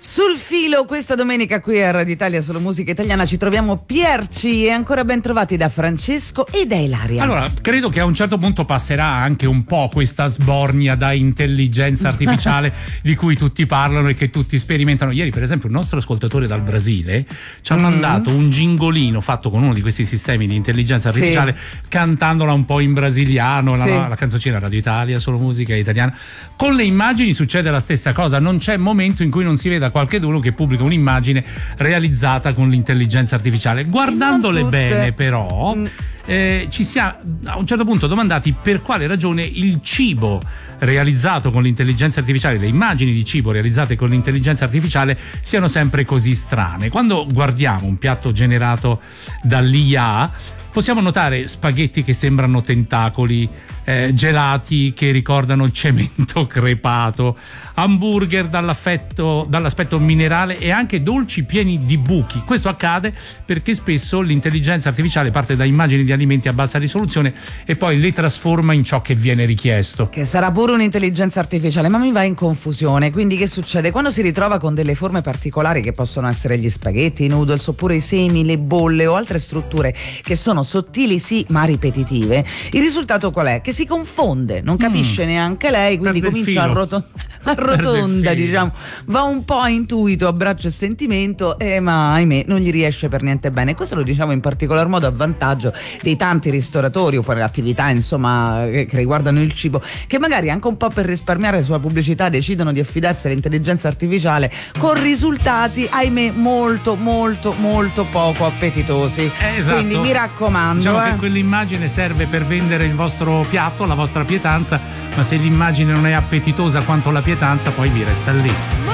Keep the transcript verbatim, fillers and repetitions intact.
Sul filo questa domenica qui a Radio Italia Solo Musica Italiana ci troviamo Pierci e ancora ben trovati da Francesco e da Ilaria. Allora, credo che a un certo punto passerà anche un po' questa sbornia da intelligenza artificiale di cui tutti parlano e che tutti sperimentano. Ieri per esempio il nostro ascoltatore dal Brasile ci ha mm. mandato un gingolino fatto con uno di questi sistemi di intelligenza artificiale, sì, cantandola un po' in brasiliano, sì, la, la canzoncina Radio Italia Solo Musica Italiana. Con le immagini succede la stessa cosa, non c'è momento in cui non si veda qualcheduno che pubblica un'immagine realizzata con l'intelligenza artificiale. Guardandole bene però mm. eh, ci siamo a un certo punto domandati per quale ragione il cibo realizzato con l'intelligenza artificiale, le immagini di cibo realizzate con l'intelligenza artificiale siano sempre così strane. Quando guardiamo un piatto generato dall'I A possiamo notare spaghetti che sembrano tentacoli, eh, gelati che ricordano il cemento crepato, hamburger dall'affetto, dall'aspetto minerale e anche dolci pieni di buchi. Questo accade perché spesso l'intelligenza artificiale parte da immagini di alimenti a bassa risoluzione e poi le trasforma in ciò che viene richiesto. Che sarà pure un'intelligenza artificiale, ma mi va in confusione. Quindi che succede? Quando si ritrova con delle forme particolari che possono essere gli spaghetti, i noodles oppure i semi, le bolle o altre strutture che sono sottili sì ma ripetitive, il risultato qual è? Che si confonde, non capisce mm. neanche lei, quindi Perde comincia a, roton- a rotonda, diciamo, va un po' a intuito, a braccio e sentimento, eh, ma ahimè non gli riesce per niente bene. Questo lo diciamo in particolar modo a vantaggio dei tanti ristoratori o per attività insomma che, che riguardano il cibo, che magari anche un po' per risparmiare sulla pubblicità decidono di affidarsi all'intelligenza artificiale con risultati ahimè molto molto molto poco appetitosi. Eh, esatto. Quindi mi raccomando, diciamo eh. che quell'immagine serve per vendere il vostro piatto, la vostra pietanza, ma se l'immagine non è appetitosa quanto la pietanza poi vi resta lì.